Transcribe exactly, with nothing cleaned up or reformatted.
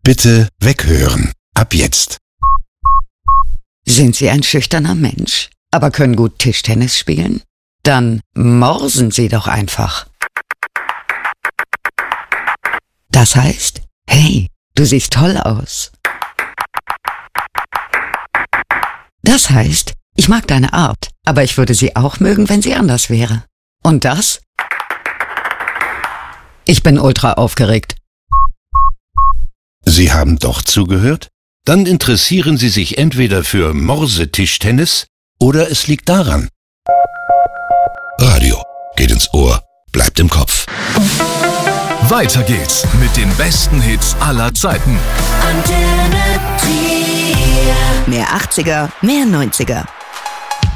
Bitte weghören. Ab jetzt. Sind Sie ein schüchterner Mensch, aber können gut Tischtennis spielen? Dann morsen Sie doch einfach. Das heißt, hey, du siehst toll aus. Das heißt, ich mag deine Art, aber ich würde sie auch mögen, wenn sie anders wäre. Und das? Ich bin ultra aufgeregt. Sie haben doch zugehört? Dann interessieren Sie sich entweder für Morsetischtennis oder es liegt daran. Radio geht ins Ohr, bleibt im Kopf. Weiter geht's mit den besten Hits aller Zeiten. Mehr achtziger, mehr neunziger.